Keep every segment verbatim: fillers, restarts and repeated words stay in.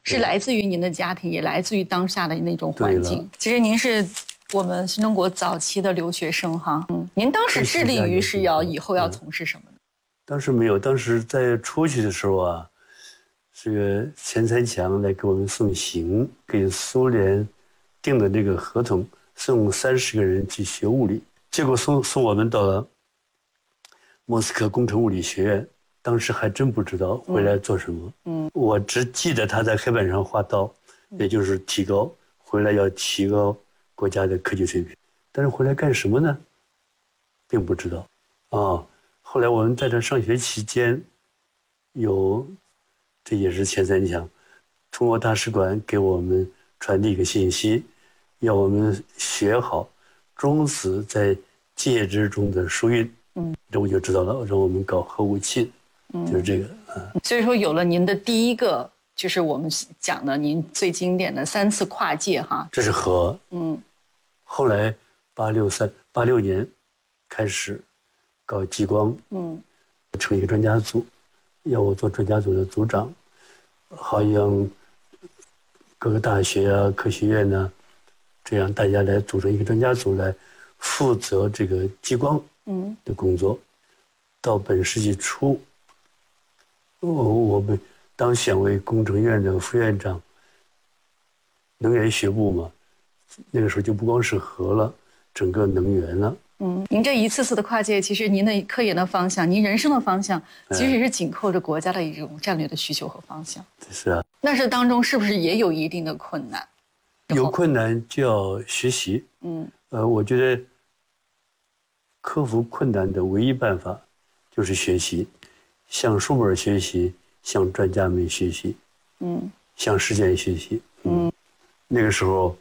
是来自于您的家庭，也来自于当下的那种环境。其实您是我们新中国早期的留学生哈，嗯，您当时致力于是要以后要从事什么呢？ 当时没有，当时在出去的时候啊，这个钱三强来给我们送行，给苏联订的这个合同，送三十个人去学物理，结果送送我们到了莫斯科工程物理学院，当时还真不知道回来做什么。嗯，我只记得他在黑板上画刀，也就是提高回来要提高国家的科技水平，但是回来干什么呢？并不知道。啊，后来我们在这上学期间，有，这也是钱三强，通过大使馆给我们传递一个信息，要我们学好中子在介质中的疏运。嗯，这我就知道了，让我们搞核武器，嗯，就是这个啊。 所以说，有了您的第一个，就是我们讲的您最经典的三次跨界哈。 这是核。嗯。后来八六三八六年开始搞激光，嗯，成一个专家组，要我做专家组的组长，好像各个大学啊、科学院呢、啊，这样大家来组成一个专家组来负责这个激光嗯的工作。嗯、到本世纪初，我我们当选为工程院的副院长，能源学部嘛，那个时候就不光是核了，整个能源了。 嗯，您这一次次的跨界，其实您的科研的方向，您人生的方向，其实也是紧扣着国家的一种战略的需求和方向。 是啊。 那这当中是不是也有一定的困难？ 有困难就要学习。嗯，呃，我觉得克服困难的唯一办法就是学习，向书本学习，向专家们学习，嗯，向实践学习。嗯，那个时候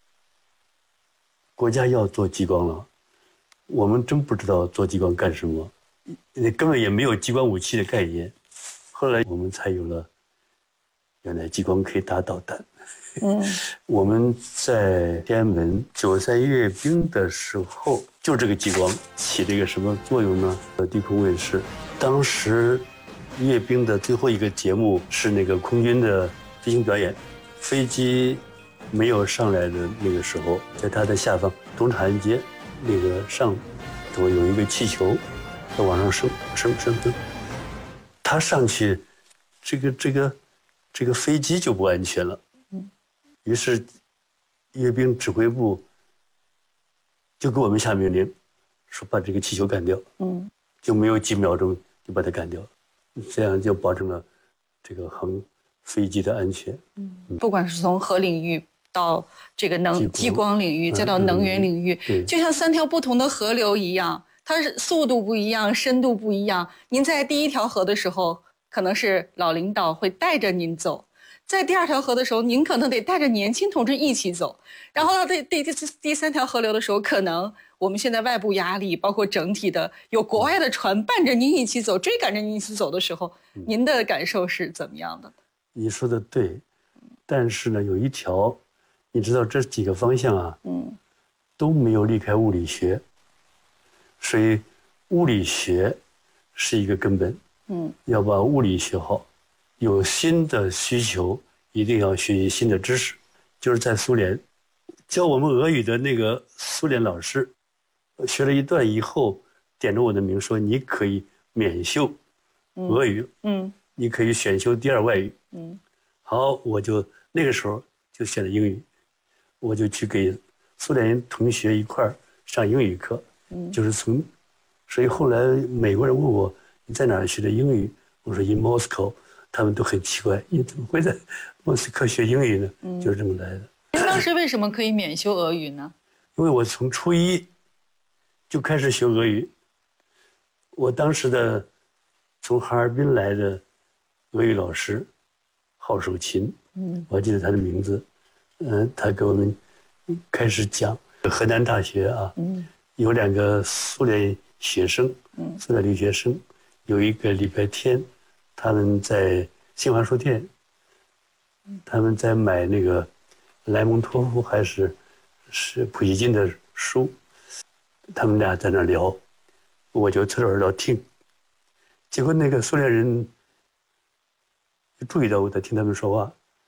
国家要做激光了。我们真不知道做激光干什么，根本也没有激光武器的概念。后来我们才有了，原来激光可以打导弹。嗯，我们在天安门九三阅兵的时候，就这个激光起了一个什么作用呢？低空卫士，当时阅兵的最后一个节目是那个空军的飞行表演，飞机没有上来的那个时候，在它的下方东长安街。那个上头有一个气球在往上升升升升，它上去，这个这个这个飞机就不安全了。嗯，于是阅兵指挥部就给我们下命令，说把这个气球干掉。嗯，就没有几秒钟就把它干掉了，这样就保证了这个航飞机的安全。 嗯，不管是从核领域到这个能激光领域，再到能源领域，嗯、就像三条不同的河流一样，它是速度不一样，深度不一样。您在第一条河的时候，可能是老领导会带着您走；在第二条河的时候，您可能得带着年轻同志一起走。然后到第第第第三条河流的时候，可能我们现在外部压力，包括整体的有国外的船伴着您一起走，追赶着您一起走的时候，您的感受是怎么样的？ 你说的对，但是呢，有一条。你知道这几个方向啊，嗯，都没有离开物理学，所以物理学是一个根本，嗯，要把物理学好，有新的需求，一定要学习新的知识。就是在苏联，教我们俄语的那个苏联老师，学了一段以后，点着我的名说：“你可以免修俄语，嗯，嗯你可以选修第二外语。”嗯，好，我就那个时候就选了英语。我就去给苏联同学一块儿上英语课，嗯，就是从，所以后来美国人问我你在哪儿学的英语，我说 in Moscow， 他们都很奇怪，你怎么会在莫斯科学英语呢？嗯，就是这么来的。 您当时为什么可以免修俄语呢？ 因为我从初一就开始学俄语，我当时的从哈尔滨来的俄语老师郝守勤，嗯，我还记得他的名字。嗯，他给我们开始讲河南大学啊，嗯，有两个苏联学生，嗯，苏联留学生，有一个礼拜天，他们在新华书店，他们在买那个莱蒙托夫还是是普希金的书，他们俩在那聊，我就侧着耳朵听，结果那个苏联人就注意到我在听他们说话。